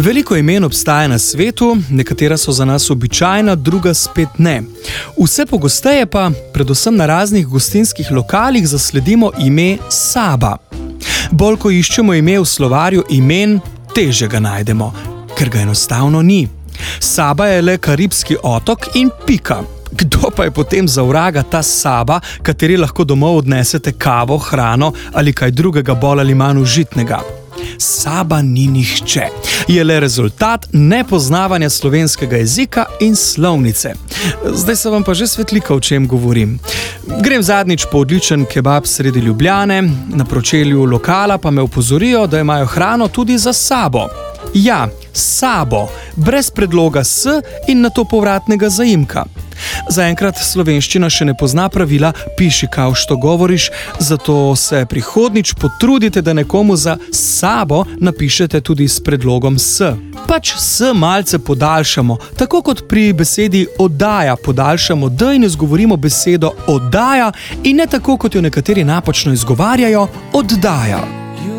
Veliko imen obstaja na svetu, nekatera so za nas običajna, druga spet ne. Vse pogosteje pa, predvsem na raznih gostinskih lokalih, zasledimo ime Saba. Bolj ko iščemo ime v slovarju imen, teže ga najdemo, ker ga enostavno ni. Saba je le karibski otok in pika. Kdo pa je potem za vraga ta Saba, kateri lahko domov odnesete kavo, hrano ali kaj drugega bolj ali manj užitnega? Saba ni nihče. Je le rezultat nepoznavanja slovenskega jezika in slovnice. Zdaj se vam pa že svetlika, o čem govorim. Grem zadnjič po odličen kebab sredi Ljubljane, na pročelju lokala pa me opozorijo, da imajo hrano tudi za sabo. Ja, sabo, brez predloga s in nato povratnega zaimka. Zaenkrat slovenščina še ne pozna pravila piši, kao što govoriš, zato se prihodnjič potrudite, da nekomu za sabo napišete tudi s predlogom s. Pač s malce podaljšamo, tako kot pri besedi oddaja podaljšamo d in izgovorimo besedo oddaja in ne tako, kot jo nekateri napačno izgovarjajo, oddaja.